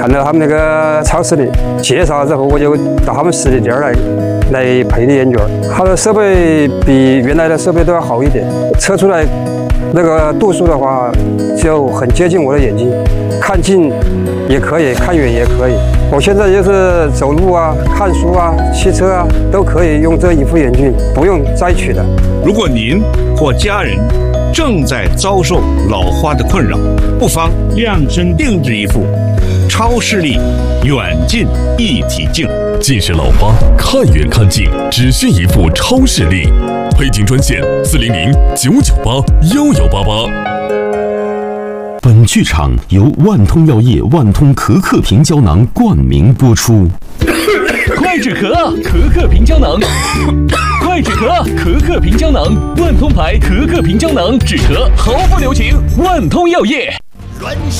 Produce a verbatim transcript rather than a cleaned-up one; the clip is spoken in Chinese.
看到他们那个超市里介绍之后，我就到他们实体店来来配的眼镜。它的设备比原来的设备都要好一点，测出来那个度数的话就很接近我的眼睛，看近也可以，看远也可以。我现在就是走路啊、看书啊、骑车啊，都可以用这一副眼镜，不用摘取的。 如果您或家人正在遭受老花的困扰，不妨量身定制一副超视力远近一体镜。 近视老花，看远看近，只需一副超视力。配镜专线：四零零九九八幺幺八八。 本剧场由万通药业万通可可瓶胶囊冠名播出。 快止咳，可可瓶胶囊。快止咳，可可瓶胶囊，万通牌可可瓶胶囊，止咳毫不留情。万通药业。